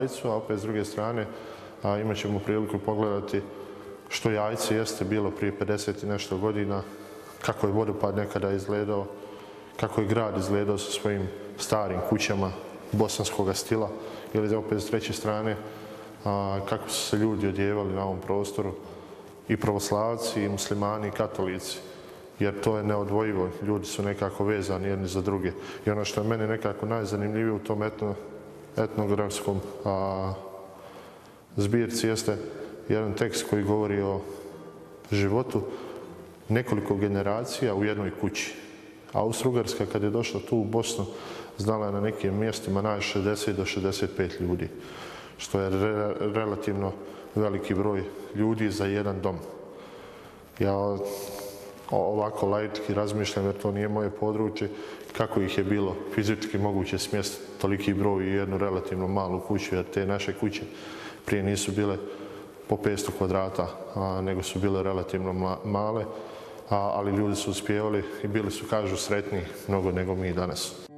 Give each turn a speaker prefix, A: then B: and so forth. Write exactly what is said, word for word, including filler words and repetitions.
A: A opet s druge strane a, imat ćemo priliku pogledati što Jajce jeste bilo prije pedeset i nešto godina, kako je vodopad nekada izgledao, kako je grad izgledao sa svojim starim kućama bosanskog stila, ili opet s treće strane a, kako su se ljudi odjevali na ovom prostoru, i pravoslavci, i muslimani, i katolici, jer to je neodvojivo, ljudi su nekako vezani jedni za druge. I ono što je meni nekako najzanimljivije u tom etno, etnografskom a, zbirci jeste jedan tekst koji govori o životu nekoliko generacija u jednoj kući. Austro-Ugarska kad je došla tu u Bosnu znala je na nekim mjestima naći šezdeset do šezdeset pet ljudi, što je re, relativno veliki broj ljudi za jedan dom. Ja ovako laički razmišljam, jer to nije moje područje, kako ih je bilo fizički moguće smjestiti toliki broj u jednu relativno malu kuću, jer te naše kuće prije nisu bile po petsto kvadrata, a, nego su bile relativno male, a, ali ljudi su uspjevali i bili su, kažu, sretniji mnogo nego mi danas.